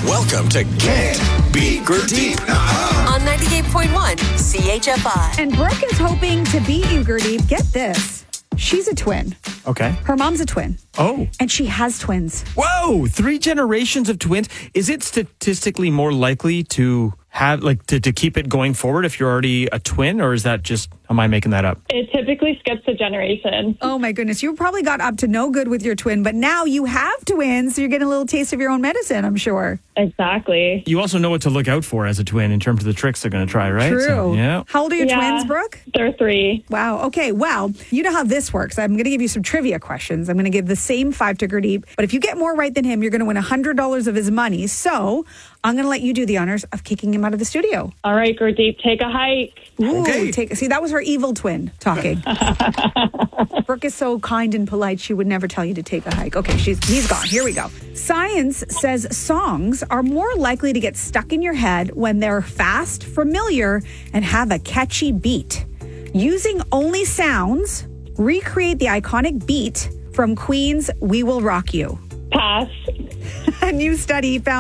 Welcome to Can't Be Gurdeep. On 98.1 CHFI. And Brooke is hoping to beat you, Gurdeep. Get this. She's a twin. Okay. Her mom's a twin. Oh. And she has twins. Whoa, 3 generations of twins. Is it statistically more likely to have, to keep it going forward if you're already a twin, or is that just, am I making that up? It typically skips a generation. Oh my goodness. You probably got up to no good with your twin, but now you have twins, so you're getting a little taste of your own medicine, I'm sure. Exactly. You also know what to look out for as a twin in terms of the tricks they're going to try, right? True. So, yeah. How old are your twins, Brooke? They're 3. Wow. Okay. Well, you know how this works. I'm going to give you some trivia questions. I'm going to give the same 5 to Gurdeep, but if you get more right than him, you're going to win $100 of his money. So I'm going to let you do the honors of kicking him out of the studio. All right, Gurdeep, take a hike. Ooh, Okay. See, that was her evil twin talking. Brooke is so kind and polite, she would never tell you to take a hike. Okay, he's gone. Here we go. Science says songs are more likely to get stuck in your head when they're fast, familiar, and have a catchy beat. Using only sounds, recreate the iconic beat from Queen's We Will Rock You. Pass. A new study found